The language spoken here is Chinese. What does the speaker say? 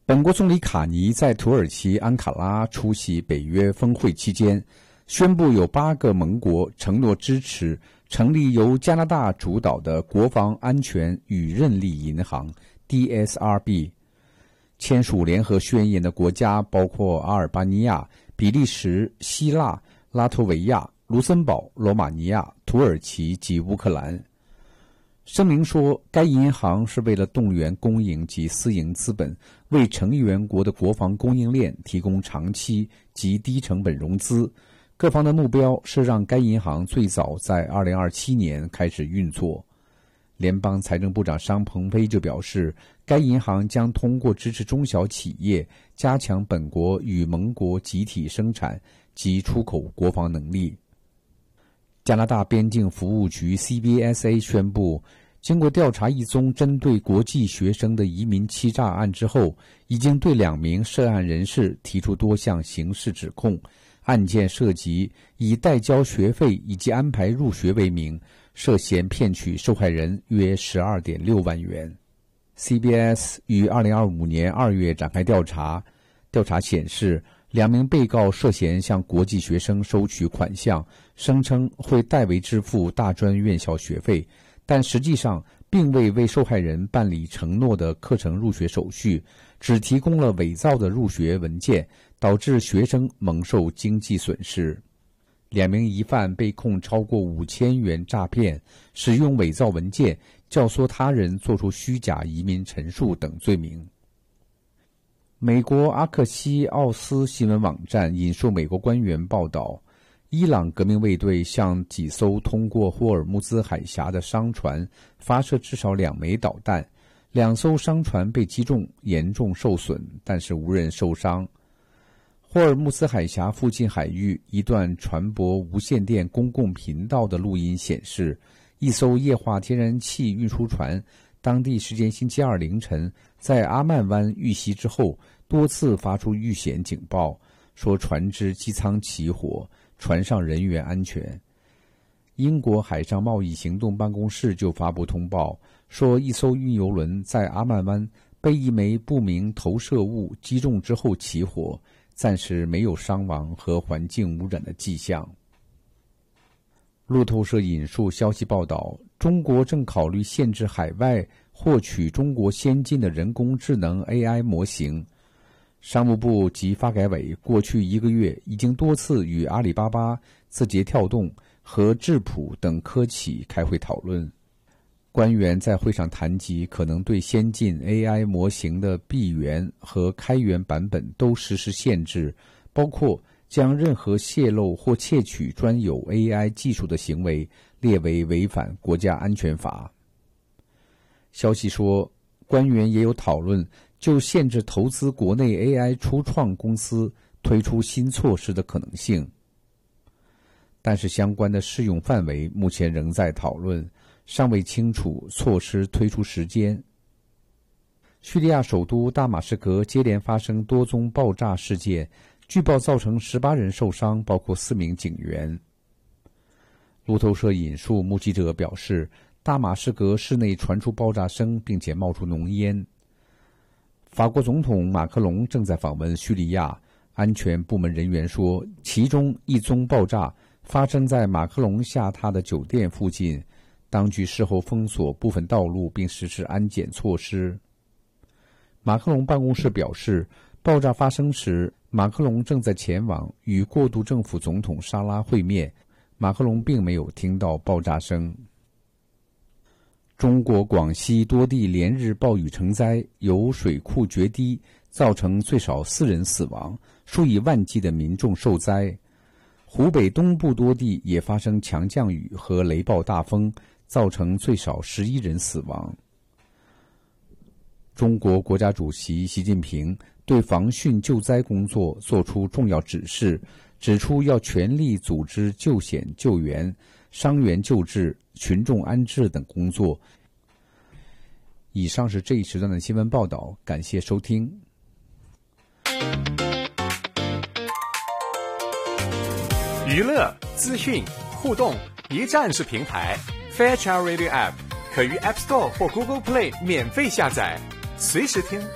本国总理卡尼在土耳其安卡拉出席北约峰会期间，宣布有8个盟国承诺支持成立由加拿大主导的国防安全与韧力银行 DSRB。 签署联合宣言的国家包括阿尔巴尼亚、比利时、希腊、拉脱维亚、卢森堡、罗马尼亚、土耳其及乌克兰。声明说，该银行是为了动员公营及私营资本，为成员国的国防供应链提供长期及低成本融资。各方的目标是让该银行最早在2027年开始运作。联邦财政部长商鹏飞就表示，该银行将通过支持中小企业，加强本国与盟国集体生产及出口国防能力。加拿大边境服务局 CBSA 宣布，经过调查一宗针对国际学生的移民欺诈案之后，已经对2名涉案人士提出多项刑事指控。案件涉及以代交学费以及安排入学为名，涉嫌骗取受害人约 12.6 万元。CBS 于2025年2月展开调查，调查显示2名被告涉嫌向国际学生收取款项，声称会代为支付大专院校学费，但实际上并未为受害人办理承诺的课程入学手续，只提供了伪造的入学文件，导致学生蒙受经济损失。2名疑犯被控超过5000元诈骗、使用伪造文件、教唆他人做出虚假移民陈述等罪名。美国阿克西奥斯新闻网站引述美国官员报道，伊朗革命卫队向几艘通过霍尔木兹海峡的商船发射至少2枚导弹，2艘商船被击中，严重受损，但是无人受伤。霍尔木兹海峡附近海域一段船舶无线电公共频道的录音显示，一艘液化天然气运输船当地时间星期二凌晨在阿曼湾遇袭之后，多次发出遇险警报，说船只机舱起火，船上人员安全。英国海上贸易行动办公室就发布通报，说一艘运油轮在阿曼湾被一枚不明投射物击中之后起火，暂时没有伤亡和环境污染的迹象。路透社引述消息报道，中国正考虑限制海外获取中国先进的人工智能 AI 模型。商务部及发改委过去1个月已经多次与阿里巴巴、字节跳动和智谱等科企开会讨论。官员在会上谈及可能对先进 AI 模型的闭源和开源版本都实施限制，包括将任何泄露或窃取专有 AI 技术的行为列为违反国家安全法。消息说，官员也有讨论就限制投资国内 AI 初创公司推出新措施的可能性，但是相关的适用范围目前仍在讨论，尚未清楚措施推出时间。叙利亚首都大马士革接连发生多宗爆炸事件，据报造成18人受伤，包括4名警员。路透社引述目击者表示，大马士革市内传出爆炸声，并且冒出浓烟。法国总统马克龙正在访问叙利亚，安全部门人员说，其中一宗爆炸发生在马克龙下榻的酒店附近，当局事后封锁部分道路并实施安检措施。马克龙办公室表示，爆炸发生时，马克龙正在前往与过渡政府总统沙拉会面，马克龙并没有听到爆炸声。中国广西多地连日暴雨成灾，有水库决堤，造成最少4人死亡，数以万计的民众受灾。湖北东部多地也发生强降雨和雷暴大风，造成最少11人死亡。中国国家主席习近平对防汛救灾工作作出重要指示，指出要全力组织救险救援、伤员救治、群众安置等工作。以上是这一时段的新闻报道，感谢收听。 娱乐、资讯、互动一站式平台 Fairchild Radio App 可于 App Store 或 Google Play 免费下载，随时听